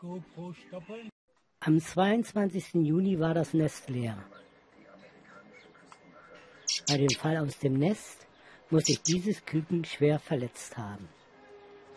GoPro stoppen. Am 22. Juni war das Nest leer. Bei dem Fall aus dem Nest muss sich dieses Küken schwer verletzt haben.